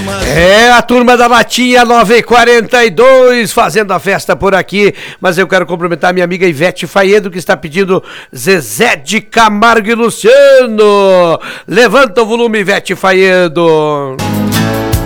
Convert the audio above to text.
É a turma da Latinha 942 fazendo a festa por aqui, mas eu quero cumprimentar minha amiga Ivete Faedo, que está pedindo Zezé de Camargo e Luciano. Levanta o volume, Ivete Faedo.